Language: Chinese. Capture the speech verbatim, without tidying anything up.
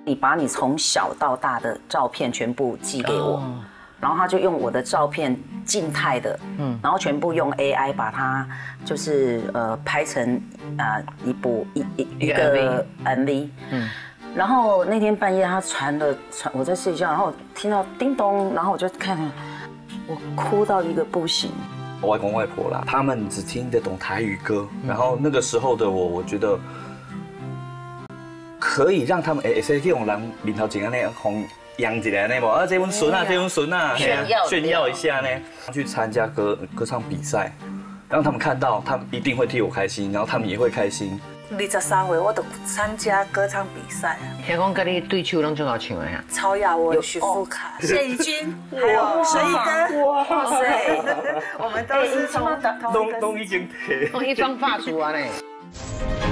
你把你从小到大的照片全部寄给我。哦，然后他就用我的照片静态的，嗯，然后全部用 A I 把它就是呃拍成啊、呃、一部一一一个 M V， 嗯，然后那天半夜他传了传我在睡觉，然后听到叮咚，然后我就看，我哭到一个不行。 我外公外婆啦，他们只听得懂台语歌，然后那个时候的我，我觉得可以让他们诶，会去用人面头前安尼红。养一个呢，无啊，这阮孙啊，这阮孙啊， 炫耀炫耀一下呢。去参加歌歌唱比赛，让他们看到，他们一定会替我开心，然后他们也会开心。 二十三岁我都参加歌唱比赛啊。 听讲跟你对手拢最好唱的呀。 曹雅文、许富凯、谢怡君，还有沈一哥。哇塞，我们都是从都都已经一双发属啊嘞。